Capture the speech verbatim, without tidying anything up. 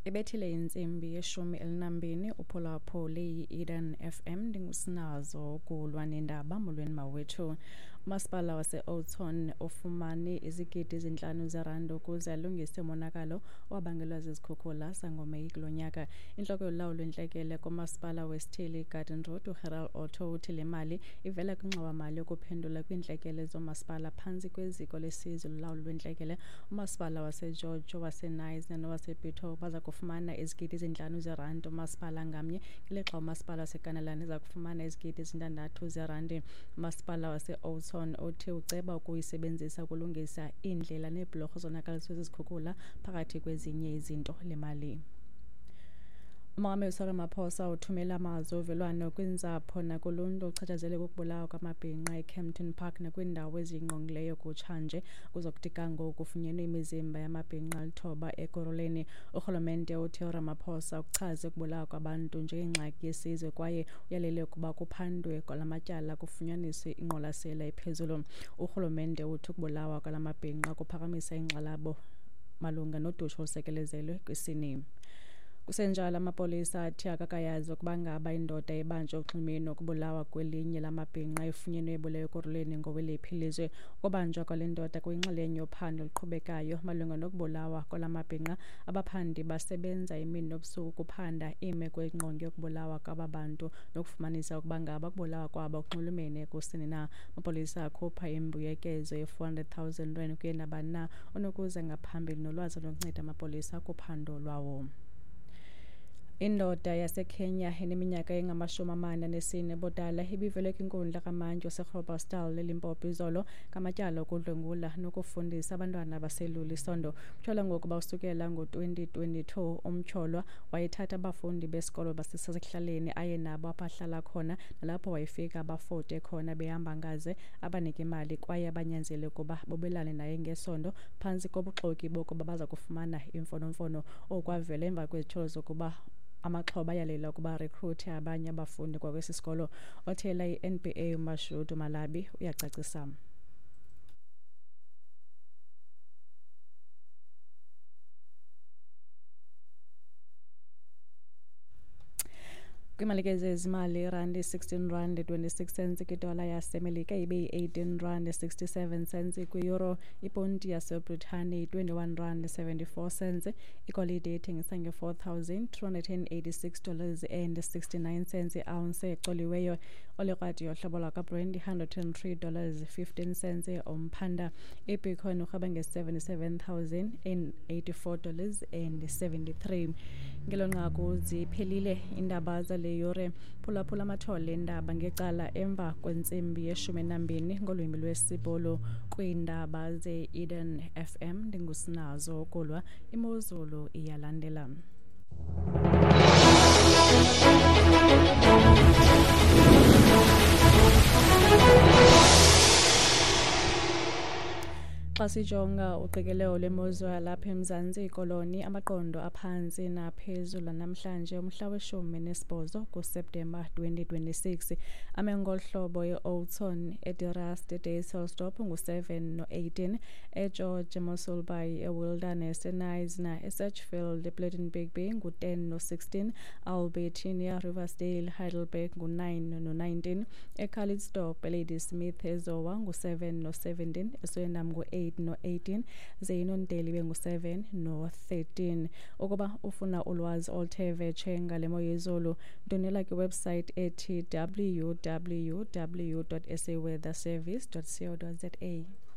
Ebethile insimbi yeshumi elinambini uphulaphuli yi-Eden F M ndingusinazo kulwa nendaba molweni mawethu. Umasipala wase-Oudtshoorn ufumane izigidi ezintlanu zerandi ukuze alungise umonakalo owabangelwa zizikhukhula sangoMeyi kulo nyaka. Intloko yolawulo lwentlekele kumasipala wesithili Garden Road uGerald Otto uthi le mali ivela kwingxowa-mali yokuphendula kwiintlekele zoomasipala phantsi kweziko lesizwe lolawulo lwentlekele. Umasipala waseGeorge, waseNice nowasepito baza kufumana izigidi ezintlanu zerandi umasipala ngamnye, ngelixa umasipala waseKanaland iza kufumana izigidi ezintandathu zerandi. Umasipala wase-Oudtshoorn uthi uceba ukuyisebenzisa ukulungisa iindlela neebhlorho zonakaliswe zizikhukhula phakathi kwezinye izinto le mali. uMongameli Cyril Ramaphosa uthumela amazwi ovelwano kwintsapho nakuluntu ochatshazelwe kukubulawa kwamabhinqa eKempton Park nakwiindawo eziyingqongileyo kutshanje kuzokuthi kangoku kufunyenwe imizimba yamabhinqa alithoba eKoroleni. Urhulumente uthi uRamaphosa uchaze ukubulawa kwabantu njengengxaki yesizwe kwaye uyalele ukuba kuphandwe kwala matyala kufunyaniswe ingqwalasela ephezulu. Urhulumente uthi ukubulawa kwala mabhinqa kuphakamisa ingxalabo malunga nodushe olusekelezelwe kwisini. Kusenjalo amapolisa athi akakayazi ukuba ngaba indoda ebanjwe uxhumene ukubulawa kwelinye lamabhinqa efunyenwe ebulewe eKoroleni ngoweliphi ilizwe. Ukubanjwa kwale ndoda kuyinxalenye yophando oluqhubekayo malunga nokubulawa kwala mabhinqa. Abaphandi basebenza imini nobusuku ukuphanda iimeko ezingqonge ukubulawa kwaba bantu nokufumanisa ukuba ngaba ukubulawa kwabo kunxulumene kusini na. Amapolisa akhupha imbuyekezo ye-four hundred thousand rand kuye nabani na onokuza ngaphambili nolwazi lokunceda amapolisa kuphando lwawo. Indoda yaseKenya eneminyaka engamashumi amane anesine budala ibivele kwinkundla kamantyi waseGroblersdal eLimpopo izolo ngamatyala okudlwengula nokufundisa abantwana baselula isondo. Kutyholwa ngokuba usukela ngo-twenty twenty-two umtyholwa wayethatha abafundi besikolo basesekuhlaleni aye nabo apho ahlala khona, nalapho wayefika abafote khona behamba ngaze abanika imali kwaye abanyanzele ukuba bobelane naye ngesondo phantsi kobuxoki bokuba baza kufumana imfonomfono. Okwavela emva kwezityholo zokuba amaxhoba ayalela ukuba recruit abanye abafundi kwakwesi sikolo. Othela i-N B A uMashudu Malabi uyacacisa. Kwimalike zezimali irandi sixteen rand twenty-six cents kwidola yasemelika ibe eighteen rand sixty-seven cents kwi-euro. Iponti yaseBritane twenty-one rand seventy-four cents. Igolide ithengisa nge-four thousand two hundred eighty-six dollars and sixty-nine cents i-ounce ecoliweyo. Olikrati yohlobo lwakaBrent one hundred three dollars fifteen cents umphanda. iBitcoin urhaba nge-seventy-seven thousand eighty-four dollars and seventy-three. Ngelo nqaku ziphelile indaba zale yure. Phulaphula amathole endaba ngecala emva kwentsimbi yeshumi nambini ngolwimi lwesibhulu kwiindaba ze-Eden F M ndingusinazo kulwa. Imozulu iyalandela. Xa sijonga uqikelelo lwemozulu yalapha eMzantsi Koloni, amaqondo aphantsi naphezulu namhlanje umhla weshumi nesibhozo kuSeptemba twenty twenty-six. Ame ngolu hlobo e-Oudtshoorn, eDirast, eDayselsdorp ngu-seven no-eighteen, eGeorge, eMoselbaai, eWilderness, eNice na eSedgefield, ePlettenberg ngu-ten no-sixteen, Albertina, Riversdale, Heidelberg ngu-nine no-nineteen, eCalitzdorp, eLadysmith, eZowa ngu-seven no-seventeen, eSwellendam ngu-eight no-eighteen, zeYinondeli bengu-seven no-thirteen. Ukuba ufuna ulwazi oluthe vetshe ngale mo yezulu, ndonela kwiwebsite ethi w w w dot s a weather service dot co dot za.